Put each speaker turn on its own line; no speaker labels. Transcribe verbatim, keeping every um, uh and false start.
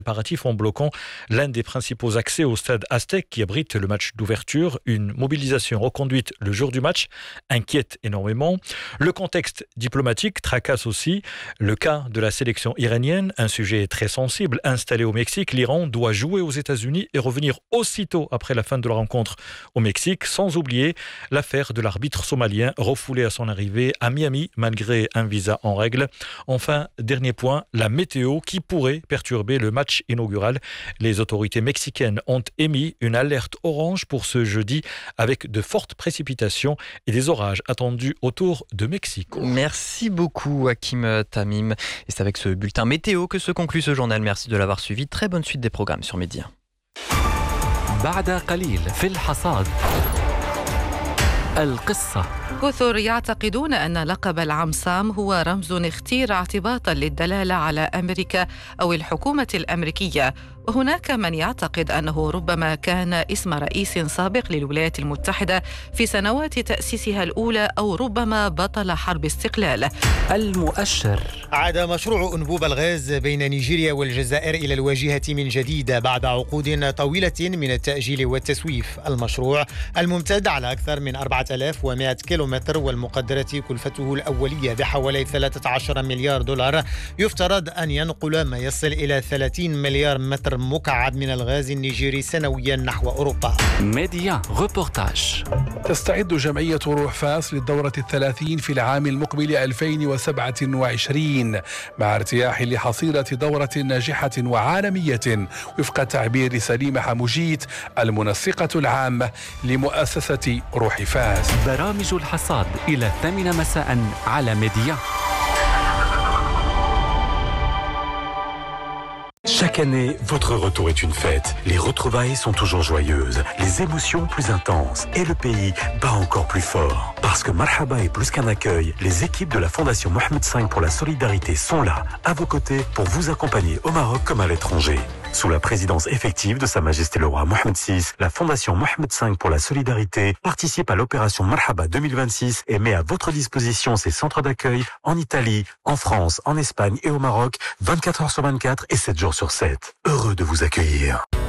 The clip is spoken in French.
Préparatifs en bloquant l'un des principaux accès au stade Aztec qui abrite le match d'ouverture. Une mobilisation reconduite le jour du match inquiète énormément. Le contexte diplomatique tracasse aussi. Le cas de la sélection iranienne, un sujet très sensible, installé au Mexique. L'Iran doit jouer aux États-Unis et revenir aussitôt après la fin de la rencontre au Mexique, sans oublier l'affaire de l'arbitre somalien refoulé à son arrivée à Miami malgré un visa en règle. Enfin, dernier point, la météo qui pourrait perturber le match inaugural. Les autorités mexicaines ont émis une alerte orange pour ce jeudi avec de fortes précipitations et des orages attendus autour de Mexico.
Merci beaucoup Hakim Tamim. Et c'est avec ce bulletin météo que se conclut ce journal. Merci de l'avoir suivi. Très bonne suite des programmes sur Média.
بعد قليل في الحصاد القصة.
كثر يعتقدون أن لقب العمسام هو رمز اختير اعتباطا للدلالة على أمريكا أو الحكومة الأمريكية، وهناك من يعتقد أنه ربما كان اسم رئيس سابق للولايات المتحدة في سنوات تأسيسها الأولى أو ربما بطل حرب استقلال.
المؤشر.
عاد مشروع أنبوب الغاز بين نيجيريا والجزائر إلى الواجهة من جديد بعد عقود طويلة من التأجيل والتسويف. المشروع الممتد على أكثر من أربعة آلاف ومئة كيلومتر والمقدرة كلفته الأولية بحوالي ثلاثة عشر مليار دولار يفترض أن ينقل ما يصل إلى ثلاثين مليار متر مكعب من الغاز النيجيري سنويا نحو أوروبا.
ميديا ريبورتاج.
تستعد جمعية روح فاس للدورة الثلاثين في العام المقبل ألفين وسبعة وعشرين مع ارتياح لحصيلة دورة ناجحة وعالمية وفق تعبير سليمة حموجيت المنسقة العامة لمؤسسة روح فاس.
برامج الحصاد إلى الثامنة مساء على ميديا.
Chaque année, votre retour est une fête. Les retrouvailles sont toujours joyeuses, les émotions plus intenses et le pays bat encore plus fort. Parce que Marhaba est plus qu'un accueil, les équipes de la Fondation Mohamed cinq pour la solidarité sont là, à vos côtés, pour vous accompagner au Maroc comme à l'étranger. Sous la présidence effective de Sa Majesté le Roi Mohamed six, la Fondation Mohamed cinq pour la solidarité participe à l'opération Marhaba deux mille vingt-six et met à votre disposition ses centres d'accueil en Italie, en France, en Espagne et au Maroc, vingt-quatre heures sur vingt-quatre et sept jours sur sept. Heureux de vous accueillir.